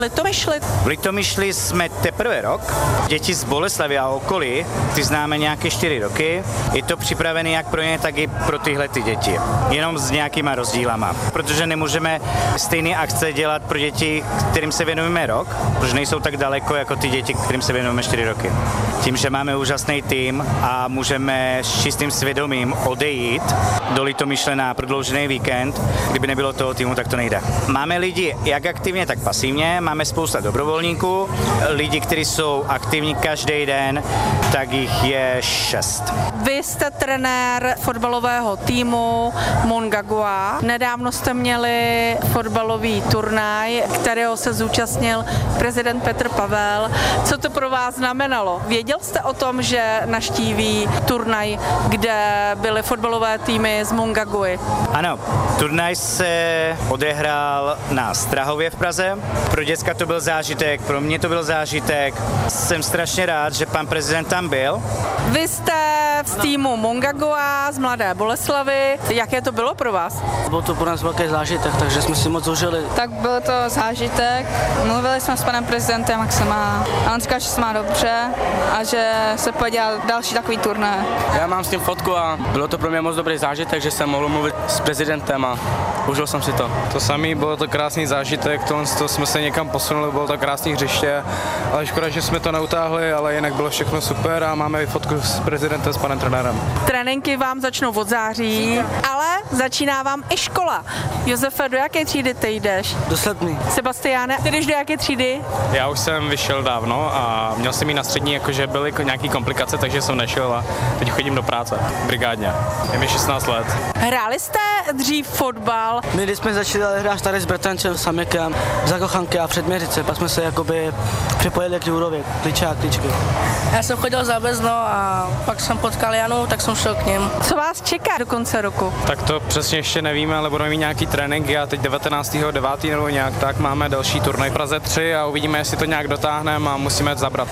V Litomyšli jsme teprve rok. Děti z Boleslavy a okolí, ty známe nějaké 4 roky. Je to připravené jak pro ně, tak i pro tyhle ty děti. Jenom s nějakýma rozdílama. Protože nemůžeme stejné akce dělat pro děti, kterým se věnujeme rok, protože nejsou tak daleko jako ty děti, kterým se věnujeme 4 roky. Tím, že máme úžasný tým a můžeme s čistým svědomím odejít do Litomyšle na prodloužený víkend, kdyby nebylo toho týmu, tak to nejde. Máme lidi jak aktivně, tak pasivně, máme spousta dobrovolníků, lidi, kteří jsou aktivní každý den, tak jich je 6. Vy jste trenér fotbalového týmu Mongaguá. Nedávno jste měli fotbalový turnaj, kterého se zúčastnil prezident Petr Pavel. Co to pro vás znamenalo? Věděl jste o tom, že navštíví turnaj, kde byly fotbalové týmy z Mongaguy? Ano, turnaj se odehrál na Strahově v Praze. Pro děcka to byl zážitek, pro mě to byl zážitek. Jsem strašně rád, že pan prezident tam byl. Vy jste z týmu Mongaguá z Mladé Boleslavy. Jaké to bylo pro vás? Byl to pro nás velký zážitek, takže jsme si moc užili. Tak byl to zážitek. Mluvili jsme s panem prezidentem, jak se má. A on říkal, že se má dobře a že se půjde dělat další takový turnaj. Já mám s tím fotku a bylo to pro mě moc dobrý zážitek, že jsem mohl mluvit s prezidentem a užil jsem si to. To samý, bylo to krásný zážitek, to jsme se někam posunuli, bylo to krásný hřiště, ale škoda, že jsme to neutáhli, ale jinak bylo všechno super a máme i fotku s prezidentem, s panem trenérem. Tréninky vám začnou od září, ale začíná vám i škola. Josefe, do jaké třídy ty jdeš? Do 7. Sebastiáne, ty jdeš do jaké třídy? Já už jsem vyšel dávno a měl jsem jít na střední, jakože byly nějaké komplikace, takže jsem nešel a teď chodím do práce brigádně. Je mi 16 let. Hráli jste dřív fotbal? My když jsme začali hrát tady s bratrancem Samekem za Kochanky a Předměřice, pak jsme se jakoby připojili k Jurovi, kličky. Já jsem chodil za Bezno a pak jsem potkal Janu, tak jsem šel k ním. Co vás čeká do konce roku? Tak to přesně ještě nevíme, ale budeme mít nějaký tréninky a teď 19.9. nebo nějak tak máme další turnaj v Praze 3 a uvidíme, jestli to nějak dotáhneme a musíme zabrat.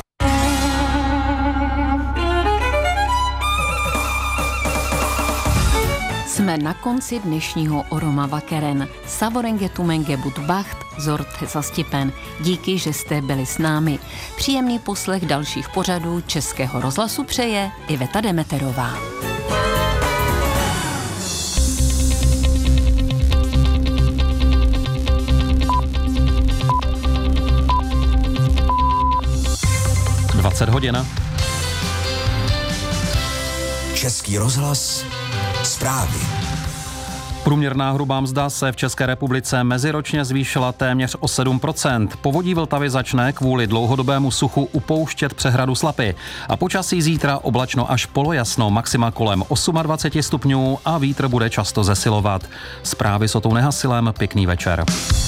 Jsme na konci dnešního Oroma Vakeren. Savorenge tumenge budbacht, zort zastipen. Díky, že jste byli s námi. Příjemný poslech dalších pořadů Českého rozhlasu přeje Iveta Demeterová. hodin. Český rozhlas, zprávy. Průměrná hrubá mzda se v České republice meziročně zvýšila téměř o 7%. Povodí Vltavy začne kvůli dlouhodobému suchu upouštět přehradu Slapy. A počasí zítra oblačno až polojasno, maxima kolem 28 stupňů a vítr bude často zesilovat. Zprávy s Otou Nehasilem, pěkný večer.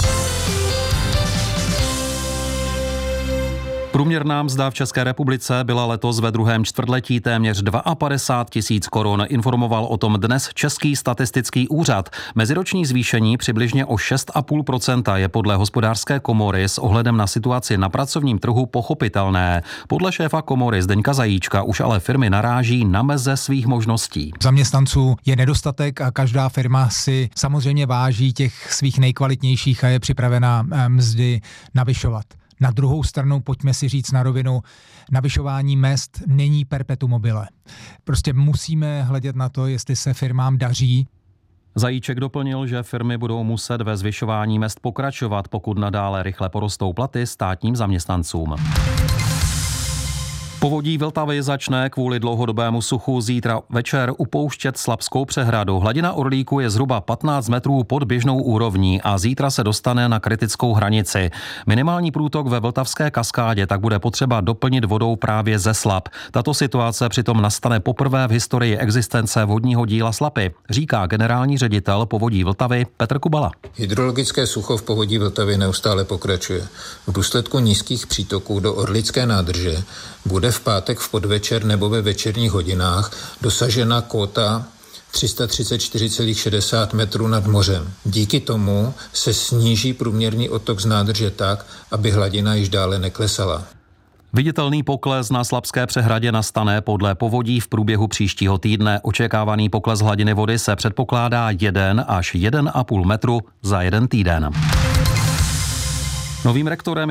Průměrná mzda v České republice byla letos ve druhém čtvrtletí téměř 52 000 korun. Informoval o tom dnes Český statistický úřad. Meziroční zvýšení přibližně o 6,5% je podle Hospodářské komory s ohledem na situaci na pracovním trhu pochopitelné. Podle šéfa komory Zdeňka Zajíčka už ale firmy naráží na meze svých možností. Zaměstnanců je nedostatek a každá firma si samozřejmě váží těch svých nejkvalitnějších a je připravena mzdy navyšovat. Na druhou stranu, pojďme si říct na rovinu, navyšování mezd není perpetuum mobile. Prostě musíme hledět na to, jestli se firmám daří. Zajíček doplnil, že firmy budou muset ve zvyšování mezd pokračovat, pokud nadále rychle porostou platy státním zaměstnancům. Povodí Vltavy začne kvůli dlouhodobému suchu zítra večer upouštět Slapskou přehradu. Hladina Orlíku je zhruba 15 metrů pod běžnou úrovní a zítra se dostane na kritickou hranici. Minimální průtok ve Vltavské kaskádě tak bude potřeba doplnit vodou právě ze Slap. Tato situace přitom nastane poprvé v historii existence vodního díla Slapy, říká generální ředitel Povodí Vltavy Petr Kubala. Hydrologické sucho v Povodí Vltavy neustále pokračuje. V důsledku nízkých přítoků do Orlické nádrže bude v pátek v podvečer nebo ve večerních hodinách dosažena kóta 334,60 metrů nad mořem. Díky tomu se sníží průměrný odtok z nádrže tak, aby hladina již dále neklesala. Viditelný pokles na Slapské přehradě nastane podle Povodí v průběhu příštího týdne. Očekávaný pokles hladiny vody se předpokládá 1 až 1,5 metru za jeden týden. Novým rektorem